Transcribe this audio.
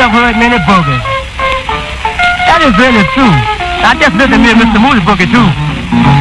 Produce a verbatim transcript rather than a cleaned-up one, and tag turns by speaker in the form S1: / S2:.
S1: have heard many boogies. That is really true. I just listened to me and Mister Moody boogie, too.